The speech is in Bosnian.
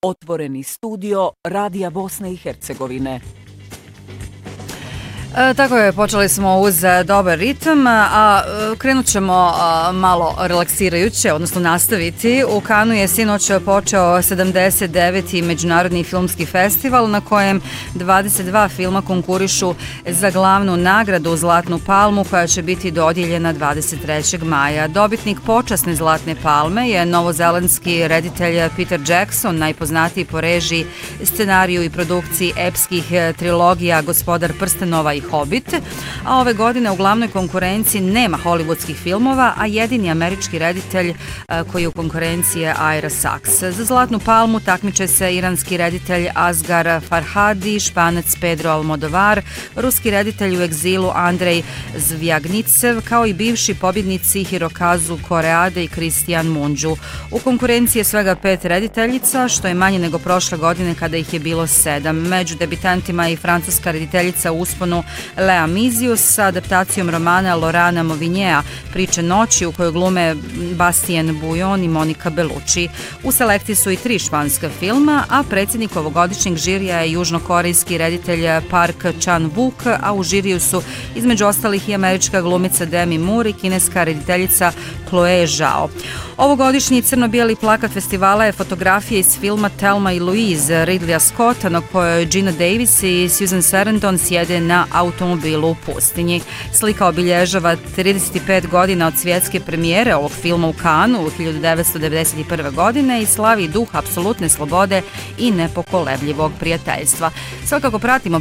Otvoreni studio Radija Bosne i Hercegovine. Tako je, počeli smo uz dobar ritam, a krenut ćemo malo relaksirajuće, odnosno nastaviti. U Kanu je sinoć počeo 79. Međunarodni filmski festival na kojem 22 filma konkurišu za glavnu nagradu Zlatnu palmu koja će biti dodijeljena 23. maja. Dobitnik počasne Zlatne palme je novozelandski reditelj Peter Jackson, najpoznatiji po režiji, scenariju i produkciji epskih trilogija Gospodar prstenova i Hobbit, a ove godine u glavnoj konkurenciji nema hollywoodskih filmova, a jedini američki reditelj koji je u konkurenciji je Ira Sachs. Za Zlatnu palmu takmiče se iranski reditelj Asghar Farhadi, Španac Pedro Almodovar, ruski reditelj u egzilu Andrej Zvjagnicev, kao i bivši pobjednici Hirokazu Koreade i Kristijan Munđu. U konkurenciji je svega 5 rediteljica, što je manje nego prošle godine kada ih je bilo 7. Među debitantima je i francuska rediteljica u usponu Lea Mizius sa adaptacijom romana Lorana Movinjea Priče noći u kojoj glume Bastien Bouillon i Monika Bellucci. U selekciji su i 3 španska filma, a predsjednik ovogodišnjeg žirija je južnokorejski reditelj Park Chan-wook, a u žiriju su između ostalih i američka glumica Demi Moore i kineska rediteljica Chloe Zhao. Ovogodišnji crno-bijeli plakat festivala je fotografija iz filma Thelma i Louise Ridleya Scotta na kojoj Gina Davis i Susan Sarandon sjede na automobilu u pustinji. Slika obilježava 35 godina od svjetske premijere ovog filma u Kanu u 1991. godine i slavi duh apsolutne slobode i nepokolebljivog prijateljstva. Svakako pratimo